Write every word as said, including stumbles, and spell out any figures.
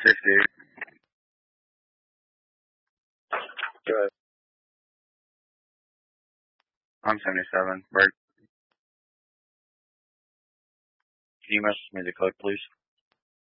sixty-eight. Good. I'm seventy-seven. Right. Can you message me the code, please?